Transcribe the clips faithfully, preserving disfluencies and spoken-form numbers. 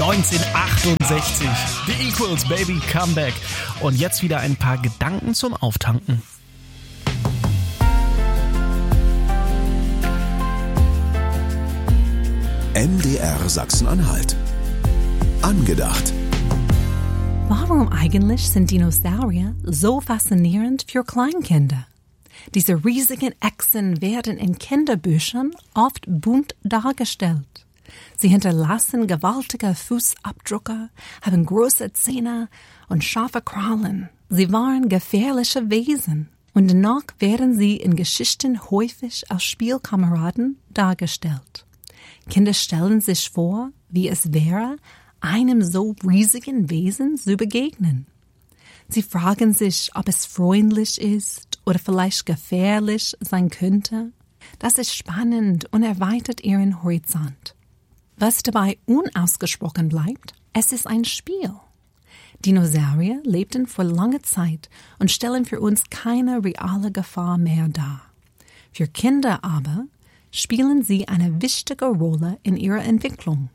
neunzehnhundertachtundsechzig. The Equals, Baby, Comeback. Und jetzt wieder ein paar Gedanken zum Auftanken. M D R Sachsen-Anhalt. Angedacht. Warum eigentlich sind Dinosaurier so faszinierend für Kleinkinder? Diese riesigen Echsen werden in Kinderbüchern oft bunt dargestellt. Sie hinterlassen gewaltige Fußabdrücke, haben große Zähne und scharfe Krallen. Sie waren gefährliche Wesen und dennoch werden sie in Geschichten häufig als Spielkameraden dargestellt. Kinder stellen sich vor, wie es wäre, einem so riesigen Wesen zu begegnen. Sie fragen sich, ob es freundlich ist oder vielleicht gefährlich sein könnte. Das ist spannend und erweitert ihren Horizont. Was dabei unausgesprochen bleibt, es ist ein Spiel. Dinosaurier lebten vor langer Zeit und stellen für uns keine reale Gefahr mehr dar. Für Kinder aber spielen sie eine wichtige Rolle in ihrer Entwicklung.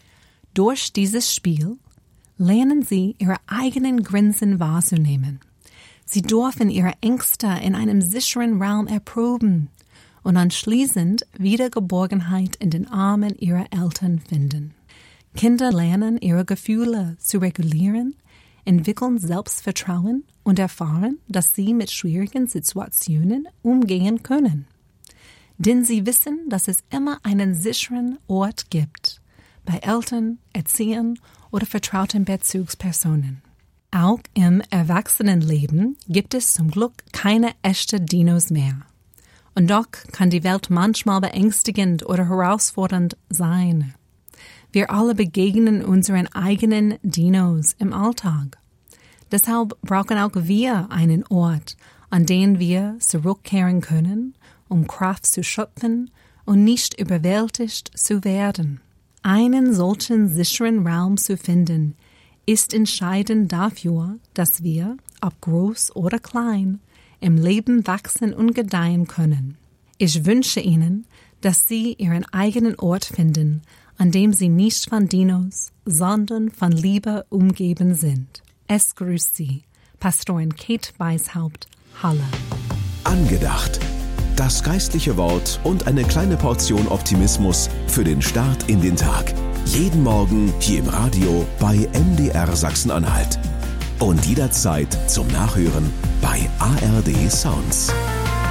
Durch dieses Spiel lernen sie, ihre eigenen Grenzen wahrzunehmen. Sie dürfen ihre Ängste in einem sicheren Raum erproben und anschließend Wiedergeborgenheit in den Armen ihrer Eltern finden. Kinder lernen, ihre Gefühle zu regulieren, entwickeln Selbstvertrauen und erfahren, dass sie mit schwierigen Situationen umgehen können. Denn sie wissen, dass es immer einen sicheren Ort gibt, bei Eltern, Erziehern oder vertrauten Bezugspersonen. Auch im Erwachsenenleben gibt es zum Glück keine echten Dinos mehr. Und doch kann die Welt manchmal beängstigend oder herausfordernd sein. Wir alle begegnen unseren eigenen Dinos im Alltag. Deshalb brauchen auch wir einen Ort, an den wir zurückkehren können, um Kraft zu schöpfen und nicht überwältigt zu werden. Einen solchen sicheren Raum zu finden, ist entscheidend dafür, dass wir, ob groß oder klein, im Leben wachsen und gedeihen können. Ich wünsche Ihnen, dass Sie Ihren eigenen Ort finden, an dem Sie nicht von Dinos, sondern von Liebe umgeben sind. Es grüßt Sie, Pastorin Kate Weishaupt, Halle. Angedacht. Das geistliche Wort und eine kleine Portion Optimismus für den Start in den Tag. Jeden Morgen hier im Radio bei M D R Sachsen-Anhalt. Und jederzeit zum Nachhören bei A R D Sounds.